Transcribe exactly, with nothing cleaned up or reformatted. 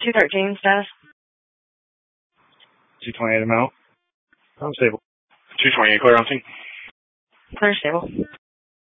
two thirteen status. two twenty-eight amount. I'm stable. two twenty-eight, clear on scene. Clear stable.